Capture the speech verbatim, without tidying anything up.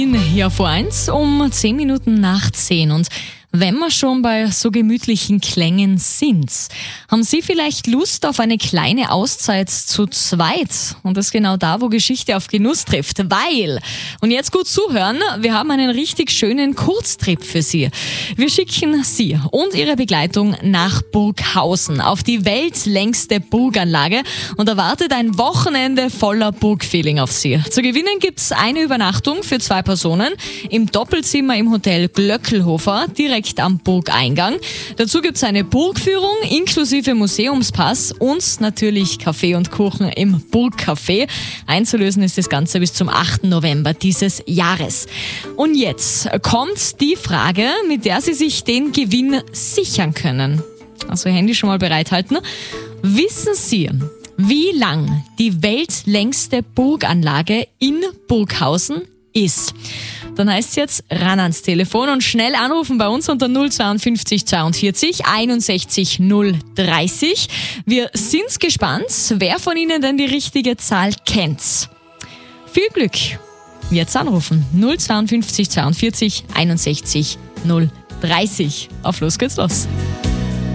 Ja, vor eins um zehn Minuten nach zehn. Und wenn wir schon bei so gemütlichen Klängen sind, haben Sie vielleicht Lust auf eine kleine Auszeit zu zweit? Und das ist genau da, wo Geschichte auf Genuss trifft. Weil, und jetzt gut zuhören, wir haben einen richtig schönen Kurztrip für Sie. Wir schicken Sie und Ihre Begleitung nach Burghausen auf die weltlängste Burganlage und erwartet ein Wochenende voller Burgfeeling auf Sie. Zu gewinnen gibt's eine Übernachtung für zwei Personen im Doppelzimmer im Hotel Glöckelhofer, direkt am Burgeingang. Dazu gibt's eine Burgführung inklusive Museumspass und natürlich Kaffee und Kuchen im Burgcafé. Einzulösen ist das Ganze bis zum achten November dieses Jahres. Und jetzt kommt die Frage, mit der Sie sich den Gewinn sichern können. Also Handy schon mal bereithalten. Wissen Sie, wie lang die weltlängste Burganlage in Burghausen ist? Dann heißt es jetzt ran ans Telefon und schnell anrufen bei uns unter null fünf zwei zweiundvierzig einundsechzig null dreißig. Wir sind gespannt, wer von Ihnen denn die richtige Zahl kennt. Viel Glück. Jetzt anrufen. null fünf zwei zweiundvierzig einundsechzig null dreißig. Auf los geht's los.